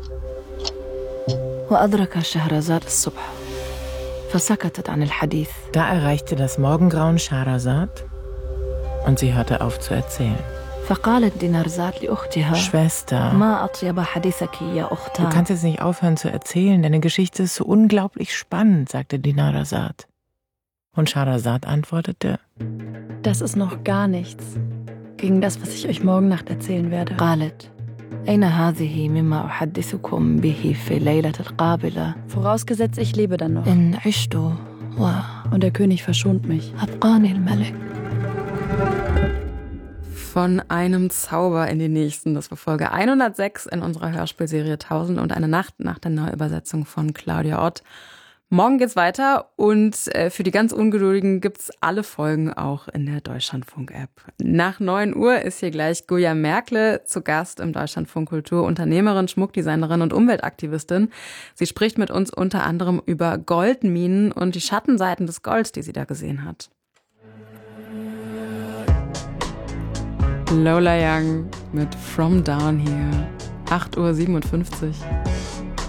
وأدرك شهرزاد الصبح فسكتت عن الحديث. Da erreichte das Morgengrauen Schahrazad und sie hörte auf zu erzählen. فقالت دينارزاد لأختها Schwester, ما أطيب حديثك يا du أختان. kannst jetzt nicht aufhören zu erzählen, deine Geschichte ist so unglaublich spannend, sagte Dinarzad. Und Schahrazad antwortete: Das ist noch gar nichts gegen das, was ich euch morgen Nacht erzählen werde. قالت أين هذه مما أحدثكم به في الليلة القابلة Vorausgesetzt, ich lebe dann noch. إن عشت Und der König verschont mich. وأبقاني الملك. Von einem Zauber in den nächsten. Das war Folge 106 in unserer Hörspielserie 1001 Nacht nach der Neuübersetzung von Claudia Ott. Morgen geht's weiter und für die ganz Ungeduldigen gibt's alle Folgen auch in der Deutschlandfunk-App. Nach 9 Uhr ist hier gleich Goya Merkle zu Gast im Deutschlandfunk Kultur, Unternehmerin, Schmuckdesignerin und Umweltaktivistin. Sie spricht mit uns unter anderem über Goldminen und die Schattenseiten des Golds, die sie da gesehen hat. Lola Young mit From Down Here, 8:57 Uhr.